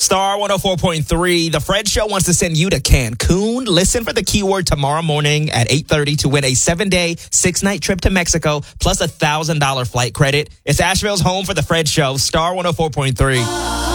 Star 104.3. The Fred Show wants to send you to Cancun. Listen for the keyword tomorrow morning at 8:30 to win a 7-day, 6-night trip to Mexico plus $1,000 flight credit. It's Asheville's home for the Fred Show. Star 104.3.